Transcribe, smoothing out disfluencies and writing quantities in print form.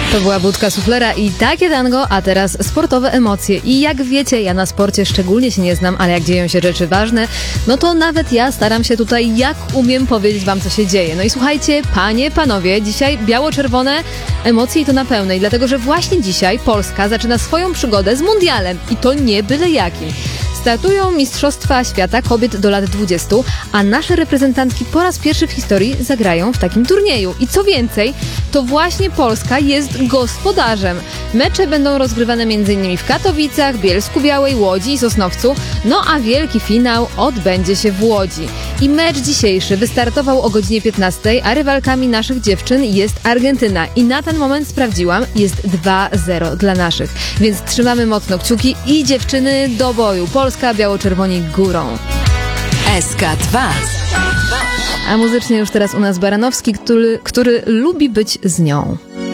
To była Budka Suflera i takie tango, a teraz sportowe emocje. I jak wiecie, ja na sporcie szczególnie się nie znam, ale jak dzieją się rzeczy ważne, no to nawet ja staram się tutaj jak umiem powiedzieć wam, co się dzieje. No i słuchajcie, panie, panowie, dzisiaj biało-czerwone emocje i to na pełnej, dlatego że właśnie dzisiaj Polska zaczyna swoją przygodę z mundialem i to nie byle jakim. Startują Mistrzostwa Świata Kobiet do lat 20, a nasze reprezentantki po raz pierwszy w historii zagrają w takim turnieju. I co więcej, to właśnie Polska jest gospodarzem. Mecze będą rozgrywane m.in. w Katowicach, Bielsku-Białej, Łodzi i Sosnowcu, no a wielki finał odbędzie się w Łodzi. I mecz dzisiejszy wystartował o godzinie 15, a rywalkami naszych dziewczyn jest Argentyna. I na ten moment sprawdziłam, jest 2-0 dla naszych. Więc trzymamy mocno kciuki i dziewczyny do boju. Polska, biało-czerwoni górą. SK2. A muzycznie już teraz u nas Baranowski, który lubi być z nią.